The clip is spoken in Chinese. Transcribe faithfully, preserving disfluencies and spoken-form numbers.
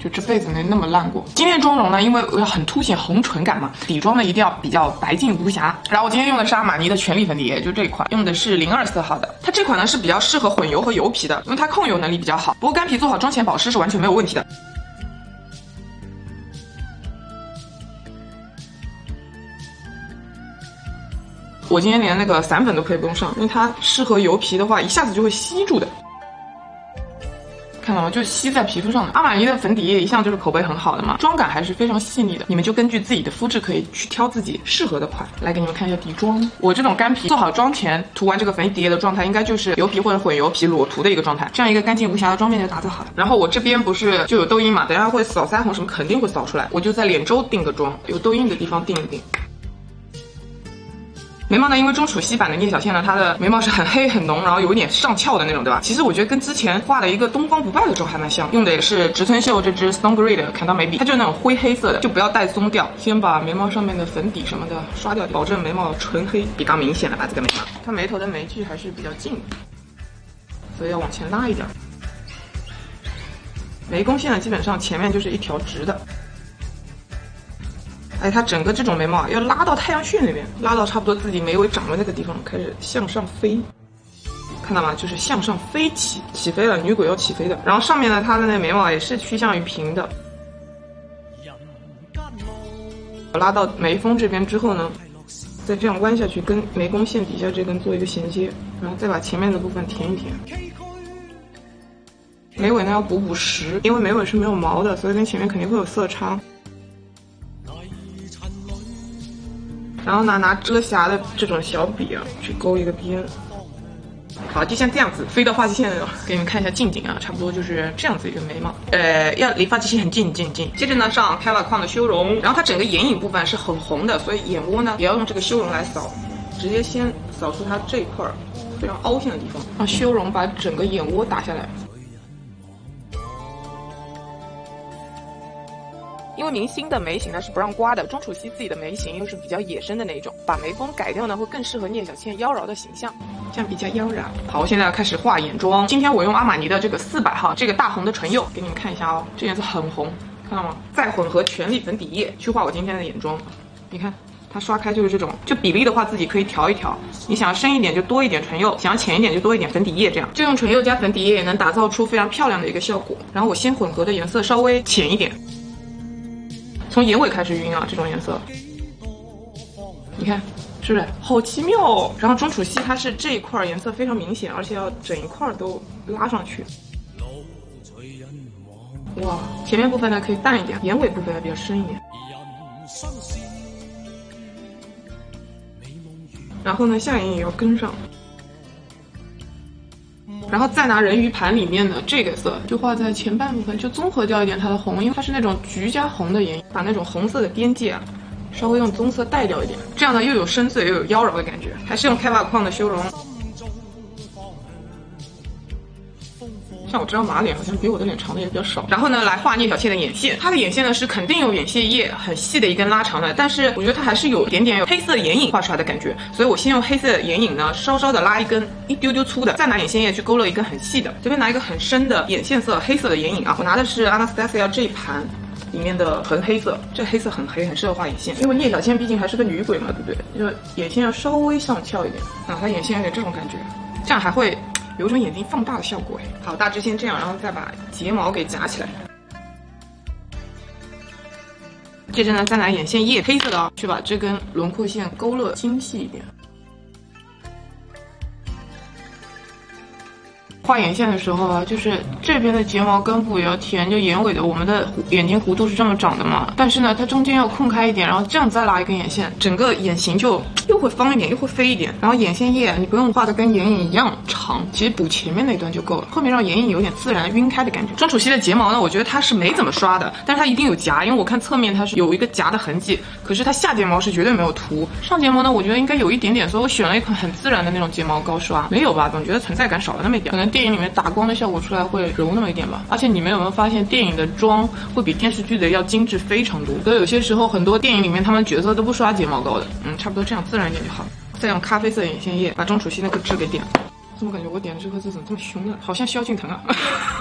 就这辈子没那么烂过。今天妆容呢，因为我要很凸显红唇感嘛，底妆呢一定要比较白净无瑕。然后我今天用的是阿玛尼的全力粉底液，就这一款，用的是零二色号的。它这款呢是比较适合混油和油皮的，因为它控油能力比较好。不过干皮做好妆前保湿是完全没有问题的。我今天连那个散粉都可以不用上，因为它适合油皮的话，一下子就会吸住的。看到吗？就吸在皮肤上的。阿玛尼的粉底液一向就是口碑很好的嘛，妆感还是非常细腻的。你们就根据自己的肤质可以去挑自己适合的款。来给你们看一下底妆，我这种干皮做好妆前涂完这个粉底液的状态，应该就是油皮或者混油皮裸涂的一个状态。这样一个干净无瑕的妆面就打造好了。然后我这边不是就有痘印嘛，等一下会扫腮红什么肯定会扫出来，我就在脸周定个妆，有痘印的地方定一定。眉毛呢，因为钟楚曦版的聂小倩呢，她的眉毛是很黑很浓，然后有一点上翘的那种，对吧？其实我觉得跟之前画的一个东方不败的妆还蛮像，用的也是植村秀这支 Stone Grey 的砍刀眉笔，它就是那种灰黑色的，就不要带松掉。先把眉毛上面的粉底什么的刷掉，保证眉毛纯黑，比刚明显了吧？这个眉毛，它眉头的眉距还是比较近的，所以要往前拉一点。眉弓线呢，基本上前面就是一条直的。哎，它整个这种眉毛啊，要拉到太阳穴那边，拉到差不多自己眉尾长的那个地方，开始向上飞，看到吗？就是向上飞起，起飞了，女鬼要起飞的。然后上面呢，它的那眉毛也是趋向于平的。拉到眉峰这边之后呢，再这样弯下去，跟眉弓线底下这根做一个衔接，然后再把前面的部分填一填。眉尾呢要补补实，因为眉尾是没有毛的，所以跟前面肯定会有色差。然后呢，拿遮瑕的这种小笔啊，去勾一个边。好，就像这样子飞到画际线那种，给你们看一下近景啊，差不多就是这样子一个眉毛。呃，要离发际线很近近近。接着呢，上开瓦矿的修容，然后它整个眼影部分是很红的，所以眼窝呢也要用这个修容来扫，直接先扫出它这一块非常凹陷的地方，让修容把整个眼窝打下来。因为明星的眉形呢是不让刮的，钟楚曦自己的眉形又是比较野生的那种，把眉峰改掉呢会更适合聂小倩妖娆的形象，这样比较妖娆。好，我现在要开始画眼妆。今天我用阿玛尼的这个四百号这个大红的唇釉，给你们看一下哦，这颜色很红，看到吗？再混合全力粉底液去画我今天的眼妆，你看。它刷开就是这种，就比例的话自己可以调一调，你想要深一点就多一点唇釉，想要浅一点就多一点粉底液，这样就用唇釉加粉底液也能打造出非常漂亮的一个效果。然后我先混合的颜色稍微浅一点，从眼尾开始晕啊，这种颜色，你看是不是好奇妙哦？然后钟楚曦它是这一块颜色非常明显，而且要整一块都拉上去。哇，前面部分呢可以淡一点，眼尾部分要比较深一点。然后呢，下眼影也要跟上，然后再拿人鱼盘里面的这个色，就画在前半部分，就综合掉一点它的红，因为它是那种橘加红的眼影，把那种红色的边界啊，稍微用棕色带掉一点，这样呢又有深邃又有妖娆的感觉。还是用开瓦矿的修容。像我这张马脸好像比我的脸长的也比较少。然后呢，来画聂小倩的眼线，她的眼线呢是肯定有眼线液很细的一根拉长的，但是我觉得它还是有一点点有黑色眼影画出来的感觉，所以我先用黑色眼影呢稍稍的拉一根一丢丢粗的，再拿眼线液去勾勒一根很细的。这边拿一个很深的眼线色黑色的眼影啊，我拿的是 Anastasia 这一盘里面的纯黑色，这黑色很黑，很适合画眼线，因为聂小倩毕竟还是个女鬼嘛，对不对？就眼线要稍微上翘一点啊，她眼线有点这种感觉，这样还会有一种眼睛放大的效果。好，大致先这样，然后再把睫毛给夹起来。接着呢，再拿眼线液黑色的啊，去把这根轮廓线勾勒精细一点。画眼线的时候啊，就是这边的睫毛根部也要填，就眼尾的我们的眼睛弧度是这么长的嘛，但是呢它中间要空开一点，然后这样再拉一根眼线，整个眼型就又会方一点又会飞一点。然后眼线液你不用画的跟眼影一样长，其实补前面那段就够了，后面让眼影有点自然晕开的感觉。钟楚曦的睫毛呢，我觉得它是没怎么刷的，但是它一定有夹，因为我看侧面它是有一个夹的痕迹，可是它下睫毛是绝对没有涂。上睫毛呢我觉得应该有一点点，所以我选了一款很自然的那种睫毛膏刷。没有吧，总觉得存在感少了那么一点，可能电影里面打光的效果出来会柔那么一点吧。而且你们有没有发现电影的妆会比电视剧的要精致非常多，所以有些时候很多电影里面他们角色都不刷睫毛膏的，嗯，差不多这样自然一点就好。再用咖啡色眼线液把钟楚曦那颗痣给点了。怎么感觉我点的这颗痣怎么这么凶呢？好像萧敬腾啊